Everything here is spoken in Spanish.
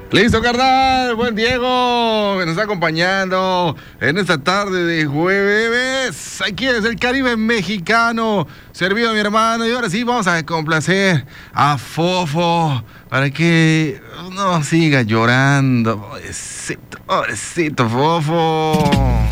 Listo, carnal. Buen Diego, que nos está acompañando en esta tarde de jueves. Aquí es el Caribe mexicano, servido a mi hermano. Y ahora sí, vamos a complacer a Fofo para que no siga llorando. Pobrecito, pobrecito Fofo.